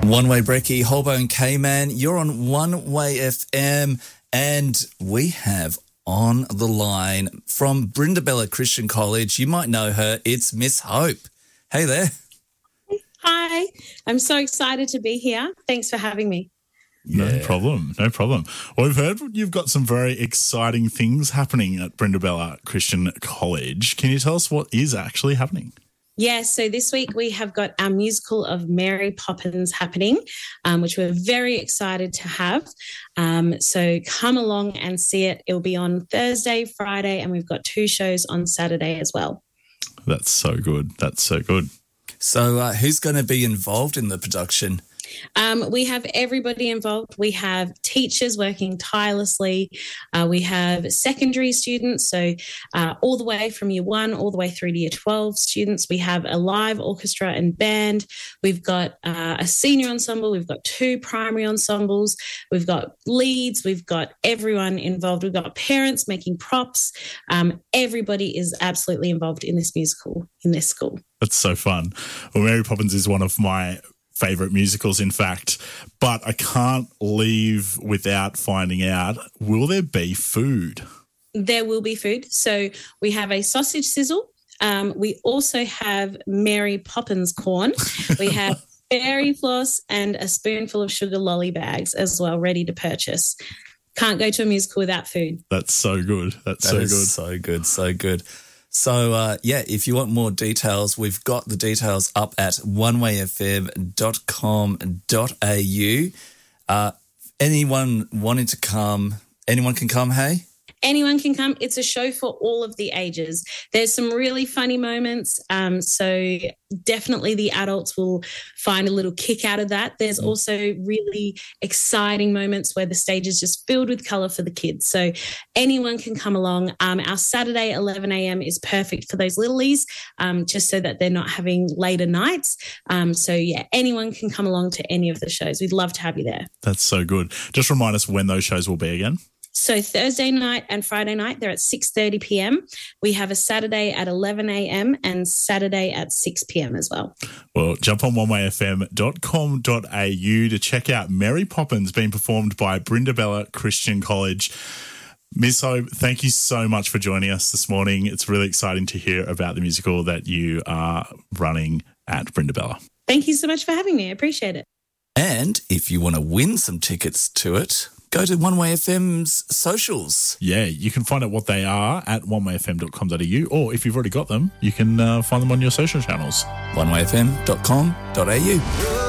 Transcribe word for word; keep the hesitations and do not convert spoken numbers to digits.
One Way Brekkie, Holbone K-Man, you're on One Way F M, and we have on the line from Brindabella Christian College, you might know her, it's Miss Hope. Hey there. Hi, I'm so excited to be here. Thanks for having me. No Yeah. problem, no problem. Well, we've heard you've got some very exciting things happening at Brindabella Christian College. Can you tell us what is actually happening? Yeah, so this week we have got our musical of Mary Poppins happening, um, which we're very excited to have. Um, so come along and see it. It'll be on Thursday, Friday, and we've got two shows on Saturday as well. That's so good. That's so good. So uh, who's going to be involved in the production? Um, we have everybody involved. We have teachers working tirelessly. Uh, we have secondary students, so uh, all the way from year one all the way through to year twelve students. We have a live orchestra and band. We've got uh, a senior ensemble. We've got two primary ensembles. We've got leads. We've got everyone involved. We've got parents making props. Um, everybody is absolutely involved in this musical in this school. That's so fun. Well, Mary Poppins is one of my favourite musicals, in fact, but I can't leave without finding out, will there be food? There will be food. So we have a sausage sizzle. Um, we also have Mary Poppins corn. We have fairy floss and a spoonful of sugar lolly bags as well, ready to purchase. Can't go to a musical without food. That's so good. That's That so is good. so good, so good. So, uh, yeah, if you want more details, we've got the details up at one way f m dot com dot a u. Uh, anyone wanting to come, anyone can come, hey? Anyone can come. It's a show for all of the ages. There's some really funny moments. Um, so definitely the adults will find a little kick out of that. There's mm. also really exciting moments where the stage is just filled with colour for the kids. So anyone can come along. Um, our Saturday eleven a m is perfect for those littlies, um, just so that they're not having later nights. Um, so, yeah, anyone can come along to any of the shows. We'd love to have you there. That's so good. Just remind us when those shows will be again. So Thursday night and Friday night, they're at six thirty p m. We have a Saturday at eleven a m and Saturday at six p m as well. Well, jump on one way f m dot com dot a u to check out Mary Poppins being performed by Brindabella Christian College. Miss Hope, thank you so much for joining us this morning. It's really exciting to hear about the musical that you are running at Brindabella. Thank you so much for having me. I appreciate it. And if you want to win some tickets to it, go to One Way F M's socials. Yeah, you can find out what they are at one way f m dot com dot a u, or if you've already got them, you can uh, find them on your social channels. one way f m dot com dot a u.